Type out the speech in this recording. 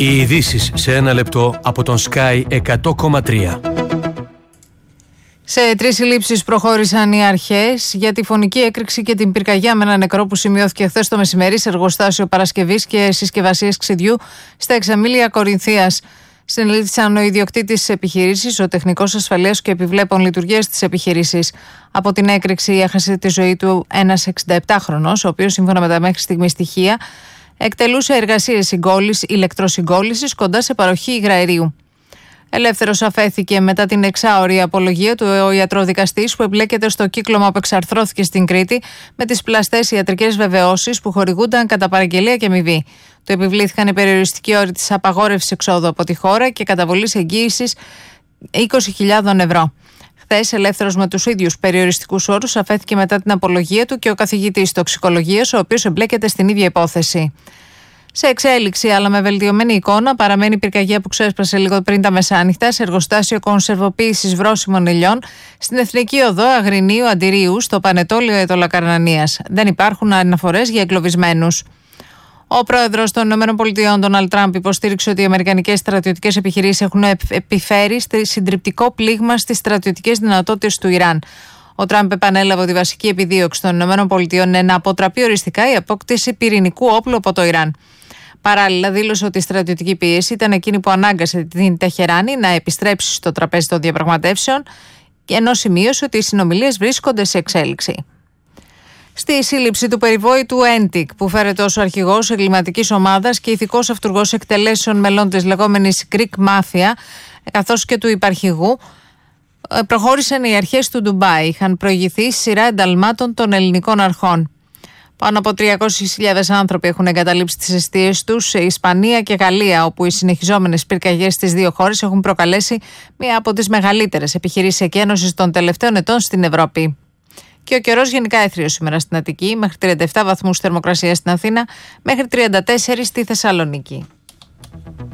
Οι ειδήσεις σε ένα λεπτό από τον Sky 100,3. Σε 3 συλλήψεις προχώρησαν οι αρχές για τη φωνική έκρηξη και την πυρκαγιά με ένα νεκρό που σημειώθηκε χθες το μεσημέρι σε εργοστάσιο παρασκευής και συσκευασίας ξυδιού στα Εξαμήλια Κορινθίας. Συνελήφθησαν ο ιδιοκτήτης της επιχείρησης, ο τεχνικός ασφαλείας και επιβλέπων λειτουργίας της επιχείρησης. Από την έκρηξη έχασε τη ζωή του ένας 67χρονος, ο οποίος σύμφωνα με τα μέχρι στιγμή στοιχεία εκτελούσε εργασίες ηλεκτροσυγκόλλησης κοντά σε παροχή υγραερίου. Ελεύθερος αφέθηκε μετά την 6ωρη απολογία του ο ιατροδικαστής που εμπλέκεται στο κύκλωμα που εξαρθρώθηκε στην Κρήτη με τις πλαστές ιατρικές βεβαιώσεις που χορηγούνταν κατά παραγγελία και αμοιβή. Του επιβλήθηκαν οι περιοριστικοί όροι της απαγόρευσης εξόδου από τη χώρα και καταβολής εγγύησης 20.000 ευρώ. Χθες, ελεύθερος με τους ίδιους περιοριστικούς όρους, αφέθηκε μετά την απολογία του και ο καθηγητής τοξικολογίας, ο οποίος εμπλέκεται στην ίδια υπόθεση. Σε εξέλιξη, αλλά με βελτιωμένη εικόνα, παραμένει η πυρκαγιά που ξέσπασε λίγο πριν τα μεσάνυχτα σε εργοστάσιο κονσερβοποίησης βρώσιμων ελιών στην Εθνική Οδό Αγρινίου Αντιρίου, στο Πανετόλιο Αιτωλακαρνανίας. Δεν υπάρχουν αναφορές για εγκλωβισμένους. Ο πρόεδρος των ΗΠΑ, Ντόναλντ Τραμπ, υποστήριξε ότι οι αμερικανικές στρατιωτικές επιχειρήσεις έχουν επιφέρει συντριπτικό πλήγμα στις στρατιωτικές δυνατότητες του Ιράν. Ο Τραμπ επανέλαβε ότι η βασική επιδίωξη των ΗΠΑ είναι να αποτραπεί οριστικά η απόκτηση πυρηνικού όπλου από το Ιράν. Παράλληλα, δήλωσε ότι η στρατιωτική πίεση ήταν εκείνη που ανάγκασε την Τεχεράνη να επιστρέψει στο τραπέζι των διαπραγματεύσεων, ενώ σημείωσε ότι οι συνομιλίες βρίσκονται σε εξέλιξη. Στη σύλληψη του περιβόητου Έντικ, που φέρεται ως αρχηγός εγκληματικής ομάδας και ηθικός αυτουργός εκτελέσεων μελών της λεγόμενης Greek Mafia, καθώς και του υπαρχηγού, προχώρησαν οι αρχές του Ντουμπάι. Είχαν προηγηθεί σειρά ενταλμάτων των ελληνικών αρχών. Πάνω από 300.000 άνθρωποι έχουν εγκαταλείψει τις εστίες τους σε Ισπανία και Γαλλία, όπου οι συνεχιζόμενες πυρκαγιές στις δύο χώρες έχουν προκαλέσει μία από τις μεγαλύτερες επιχειρήσεις εκένωσης των τελευταίων ετών στην Ευρώπη. Και ο καιρός γενικά έθριος σήμερα στην Αττική, μέχρι 37 βαθμούς θερμοκρασία στην Αθήνα, μέχρι 34 στη Θεσσαλονίκη.